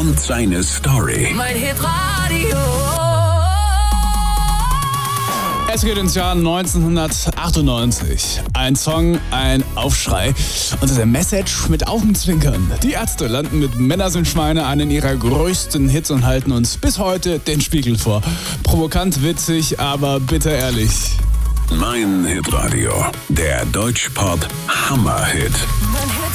und seine Story. Mein Hitradio. Es geht ins Jahr 1998. Ein Song, ein Aufschrei und eine Message mit Augenzwinkern. Die Ärzte landen mit Männer sind Schweine einen ihrer größten Hits und halten uns bis heute den Spiegel vor. Provokant, witzig, aber bitter ehrlich. Mein Hitradio, der Deutschpop Hammerhit. Mein